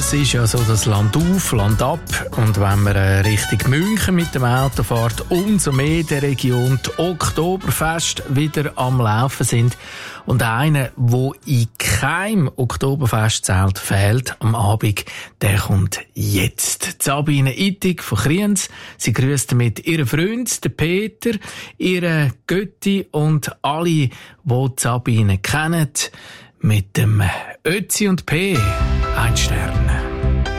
Es ist ja so das Land auf, Land ab. Und wenn man Richtung München mit dem Auto fährt, umso mehr der Region die Oktoberfest wieder am Laufen sind. Und einer, der in keinem Oktoberfestzelt fehlt am Abend, der kommt jetzt. Sabine Ittig von Kriens. Sie grüßt mit ihrem Freund, den Peter, ihre Götti und alle, die Sabine kennen, mit dem Ötzi und P. 1 Stern.